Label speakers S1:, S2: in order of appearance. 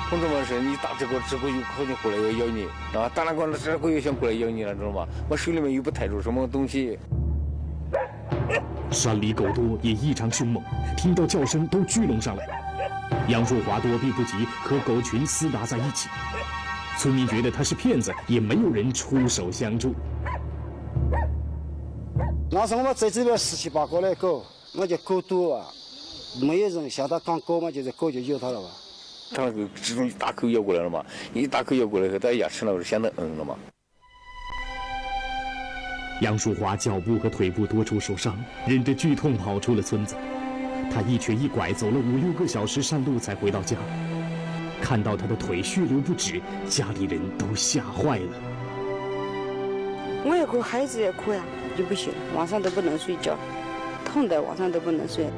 S1: 同志们是你打这个有可能过来要咬你啊！打那个这个又想过来咬你了，知道吗？我手里面又不抬出什么东西。
S2: 山里狗多也异常凶猛，听到叫声都聚拢上来。杨树华躲避不及，和狗群厮打在一起。村民觉得他是骗子，也没有人出手相助。
S3: 那时候我在这边17、8个的狗，我就狗多啊，没有人向他刚狗嘛，就是狗就咬他了吧。
S1: 他那个这种一大口咬过来了嘛，一大口咬过来后，他牙齿那个相当硬了嘛。
S2: 杨树华脚部和腿部多处受伤，忍着剧痛跑出了村子。他一瘸一拐走了5、6个小时山路才回到家。看到他的腿血流不止，家里人都吓坏了。
S4: 我也哭，孩子也哭呀，就不行，晚上都不能睡觉，痛的晚上都不能睡。